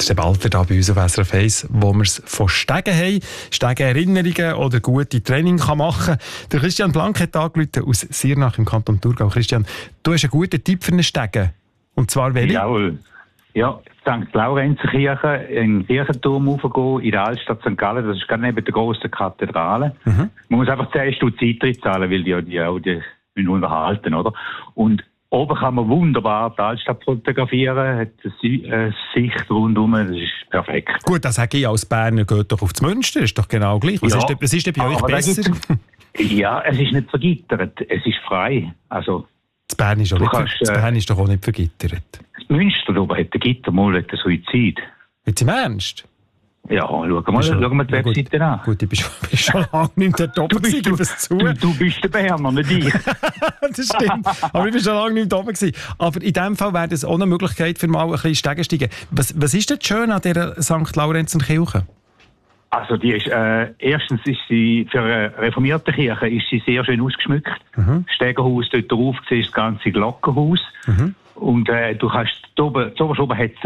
ist der Walter da bei uns auf SRF 1, wo wir es von Stegen haben, Stegen-Erinnerungen oder gute Training kann machen. Der Christian Blank hat angerufen aus Siernach im Kanton Thurgau. Christian, du hast einen guten Tipp für einen Stegen. Und zwar welche? Jawohl. Ja, St. Laurenzkirche, in den Kirchenturm raufgehen, in der Altstadt St. Gallen, das ist gerade neben der grossen Kathedrale. Man muss einfach 10 Stutz Eintritt zahlen, weil die müssen unterhalten, oder? Und oben kann man wunderbar die Altstadt fotografieren, hat eine Sicht rundum, das ist perfekt. Gut, das sage ich als Berner, geht doch aufs Münster, ist doch genau gleich. Was ist denn bei euch besser? Ja, es ist nicht vergittert, es ist frei. Also, das Bern ist, Bern ist doch auch nicht vergittert. Das Münster oben hat ein Gitter, mal hat Suizid. Jetzt im Ernst? Ja, schauen wir die Webseite an. Gut, ich bin schon lange nicht der Top gewesen, du bist der Berner, nicht ich. Das stimmt, aber ich bin schon lange nicht da gewesen. Aber in diesem Fall wäre das auch eine Möglichkeit, für mal ein bisschen Stegen steigen. Was ist denn schön an dieser St. Laurenzkirche? Also die ist, erstens ist sie für eine reformierte Kirche ist sie sehr schön ausgeschmückt. Stegenhaus dort drauf, siehst das ganze Glockenhaus. Und du kannst zuoberst oben hat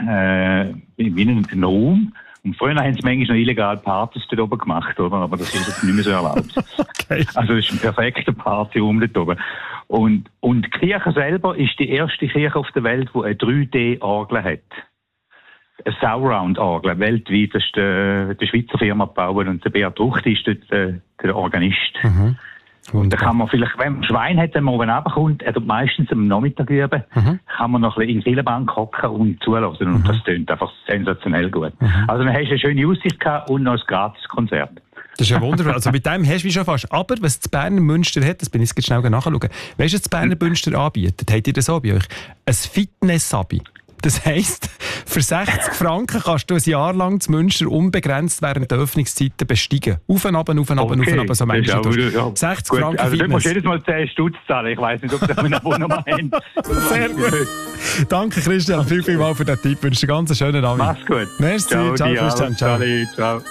es wie einen Raum. Und früher haben sie manchmal noch illegal Partys dort oben gemacht, oder? Aber das ist jetzt nicht mehr so erlaubt. Okay. Also es ist ein perfekter Partyraum dort oben. Und die Kirche selber ist die erste Kirche auf der Welt, die eine 3D-Orgel hat. Eine Surround-Orgel, weltweit. Das ist die Schweizer Firma gebaut und der Beat Rucht ist dort der Organist. Und da kann man vielleicht, wenn man Schwein hat, wenn man oben runterkommt, meistens am Nachmittag üben, kann man noch ein bisschen in die Killenbank hocken und zulassen. Und das tönt einfach sensationell gut. Also dann hast du eine schöne Aussicht gehabt und noch ein Gratiskonzert. Das ist ja wunderbar. Also mit dem hast du schon fast. Aber was das Berner Münster hat, das bin ich jetzt schnell nachschauen. Weißt du, was das Berner Münster anbietet? Habt ihr das auch bei euch? Ein Fitness-Abi. Das heisst, für 60 Franken kannst du ein Jahr lang das Münster unbegrenzt während der Öffnungszeiten besteigen. Auf und ab, so Menschen. 60 gut, Franken also Fitness. Du musst jedes Mal 10 Stutz zahlen. Ich weiss nicht, ob das ein Abonnement haben. Sehr gut. Danke, Christian. Viel mal für den Tipp. Ich wünsche dir einen ganz schönen Abend. Mach's gut. Merci. Ciao, Christian. Ciao. Ciao.